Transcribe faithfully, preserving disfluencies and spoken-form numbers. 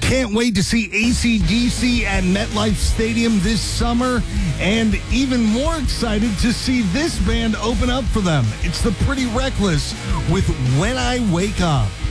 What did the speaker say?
Can't wait to see A C D C at MetLife Stadium this summer, and even more excited to see this band open up for them. It's the Pretty Reckless with When I Wake Up.